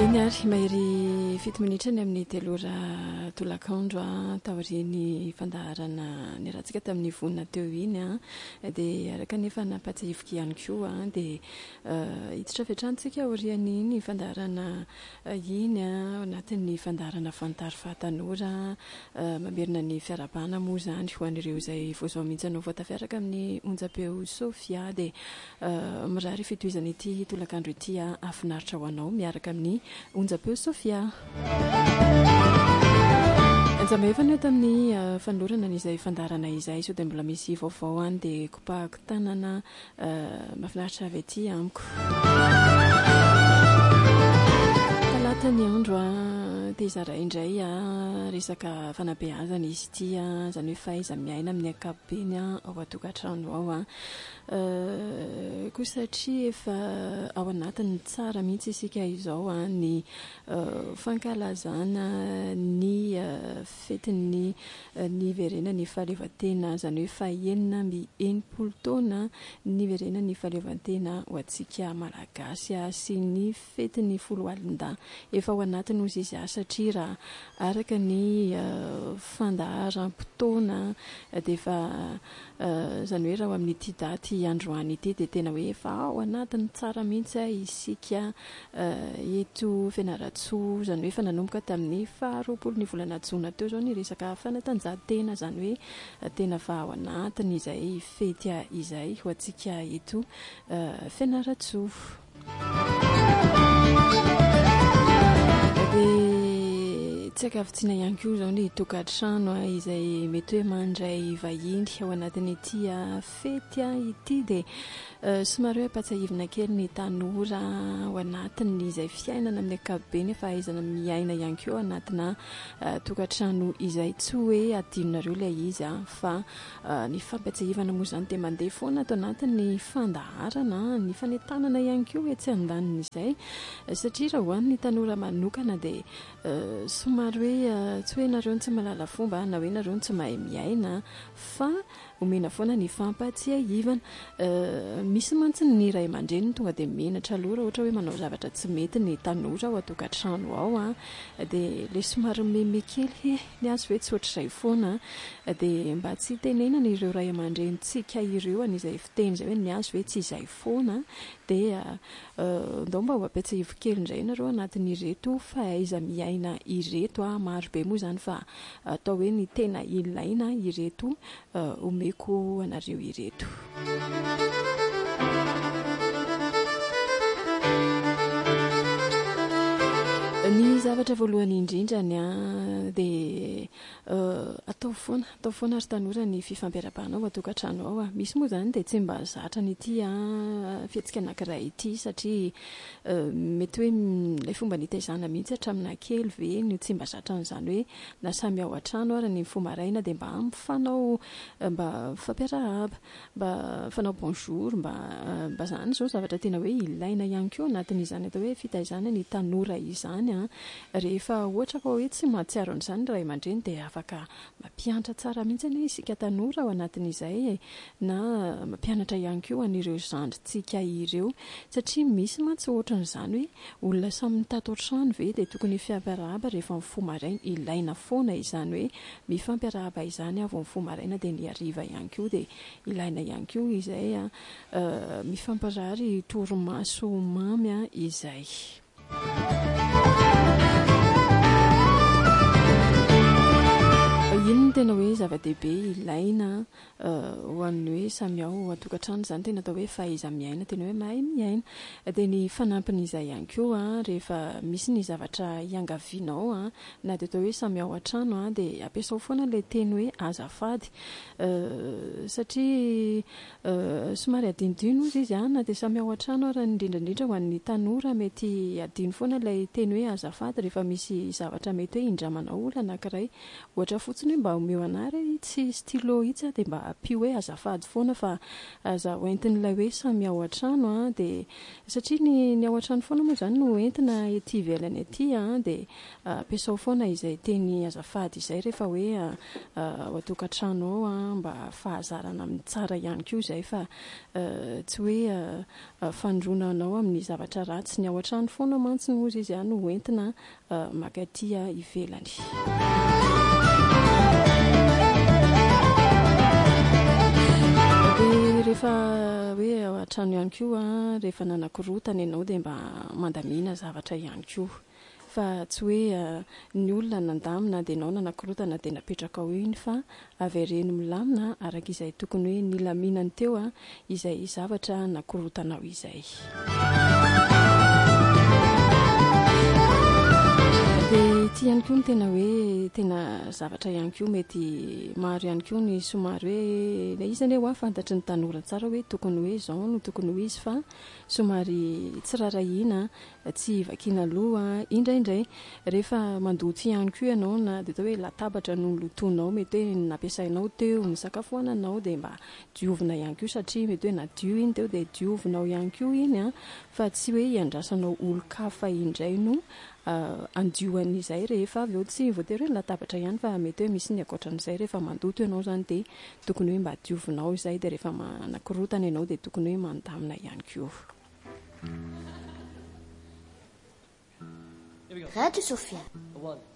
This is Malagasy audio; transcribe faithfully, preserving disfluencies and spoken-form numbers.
Ary mahery fito minitra ny amin'ny telora tolakandro a taoriny fandaharana ny rahantsika tamin'ny vonina teo iny a dia araka nefa napatsihivoka ihany koa a dia hiditra fiatrantsika oriany iny fandaharana iny a anatin'ny fandaharana fantary fahatanora mamerina ny fiarabana moa zany ho an'ireo izay voazao mihitsy anao voatafiaraka amin'ny onjapeo Sofia dia mirary fitohizana ity tolakandro ity a afinaritra ho anao miaraka amin'ny onjapeo Sofia. Anjama efa ny eto amin'ny fanolorana n'izay fandarana izay so dia mbola misy vaovao any dia kopahako tanana mahafinaritra avy aty amiko. Talata ny andro a tezara indray a resaka fanabeazana izy ity a izany hoe fahaiza miaina amin'ny ankapobeny ao an-tokantrano ao a koa satria efa ao anatin'ny tsara mihitsy isika izao a ny fankalazana ny fetin'ny niverena ny fahaleovantena izany hoe fahaenina amby enimpolo taona niverena ny fahaleovantena ho antsika malagasy sy ny fetin'ny folo alin-da efa ao anatiny ozy izy satria raha araka ny fandaharam-potoana dia efa izany hoe raha amin'ity daty androany ity dia tena hoe efa ao anatin'ny tsara mihitsy isika eto Fianaratsoa izany hoe efa nanomboka tamin'ny faharoapolo ny volana jona teo izao ny resaka fanatanjahantena izany hoe tena fa ao anatiny izay fety izay ho antsika eto Fianaratsoa. Dia tsy akavitsiana ihany koa izao ny tokantrano izay mety hoe mandray vahiny ao anatin'ity fety ity dia somary hoe ampatsahivina kely ny tanora ao anatiny izay fiainana amin'ny ankapobeny fa aizana miaina ihany koa ao anatina tokantrano izay tsy hoe adinonareo ilay izy fa ny fampatsahivana moa izany dia mandeha foana ato anatin'ny fandaharana ny fanentanana ihany koa hoe tsy andaniny izay satria raha hoan'ny tanora manokana dia somary hoe tsy hoe nareo tsy malala fomba na hoe nareo tsy mahay miaina fa omena foana ny fampatsiahivana misy mantsy ny ray aman-dreny tonga dia menatra aloha ohatra hoe manao zavatra tsy mety ny tanora ao an-tokantrano ao a dia le somary meme kely ny azo hoe tsy ohatr'izay foana dia mba tsy tenenana ireo ray aman-dreny tsika ireo an'izay fiteny izay hoe ny azo hoe tsy izay foana dia ndao mba ho ampatsiahivo kely indray nareo anatin'ireto fahaiza miaina ireto a maro be moa izany fa atao hoe ny tena ilaina ireto omeko anareo ireto. Ny zavatra voalohany indrindrany a dia atao foana atao foana ary tanora ny fifampiarabana ao an-tokantrano ao a misy moa izany dia tsy mba zatra n'ity a fihetsika anankiray ity satria mety hoe ilay fomba nitaizana mihitsy hatramina kely ve no tsy mba zatra n'izany hoe na samy ao an-trano ary ny fomaraina dia mba mifanao mba fampiarahaba mba fanao bonjour mba mba izany izao zavatra tena hoe ilaina ihany koa anatin'izany atao hoe fitaizana ny tanora izany rehefa ohatra ka hoe tsy mahatsiaro an'izany ray aman-dreny dia afaka mampianatra tsara mihitsy ny isika tanora ao anatin'izay na mampianatra ihany koa an'ireo zandritsika ireo satria misy mantsy ohatran'izany hoe olona samy mitato trano ve dia tokony fiampiarahaba rehefa mifomaraina ilaina foana izany hoe mifampiarahaba izany avy mifomaraina dia ny hariva ihany koa dia ilaina ihany koa izay mifamparary torimaso mamy izay. Iny no tena hoe zava-dehibe ilaina ho an'ny hoe samy ao an-tokantrano izany tena atao hoe fahaiza miaina tena hoe mahay miaina dia ny fanampin'izay ihany koa rehefa misy ny zavatra iangavianao a na dia atao hoe samy ao an-trano a dia ampiasao foana ilay teny hoe azafady satria somary adinodino izy izy a na dia samy ao an-trano ary indrindrandrindra ho an'ny tanora mety adino foana ilay teny hoe azafady rehefa misy zavatra mety hoe indramanao olona anankiray ohatra fotsiny mba omeo anazy ary tsy stylo itsy dia mba ampio hoe azafady foana fa aza hoentin'ilay hoe samy ao an-trano a dia satria ny ny ao an-trano foana moa izany no entina ety ivelany ety a dia ampiasao foana izay teny azafady izay rehefa hoe ao an-tokantrano ao a mba fahazarana amin'ny tsara ihany koa izay fa tsy hoe fandronanao amin'ny zavatra ratsy ny ao an-trano foana mantsy no ozy izy a no entina makaty ivelany. Dia rehefa hoe ao an-trano ihany koa rehefa nanakorotana ianao dia mba mandamina zavatra ihany koa fa tsy hoe ny olona nandamina dia ianao nanakorotana dia napetraka ao iny fa avy ireny milamina araka izay tokony hoe nilaminany teo a izay zavatra nakorotanao izay. Dia ity ihany koa ny tena hoe tena zavatra ihany koa mety maro ihany koa ny somary hoe ilay izany hoe fantatry ny tanora tsara hoe tokony hoe izao no tokony ho izy fa somary tsy rarahiana tsy vakiana loha indraindray rehefa mandoty ihany koa ianao na dia hoe latabatra no lotonao mety hoe nampiasainao teo ny sakafo-ananao dia mba diovina ihany koa satria mety hoe nadio iny teo dia diovinao ihany koa iny a fa tsy hoe iandrasanao olon-kafa indray no andioan'izay rehefa avy eo tsy voatery hoe latabatra ihany fa mety hoe misy ny ankoatran'izay rehefa mandoto ianao zany dia tokony hoe mba diovinao izay dia rehefa manakorotana ianao dia tokony hoe mandamina ihany koa. Radio Sophia.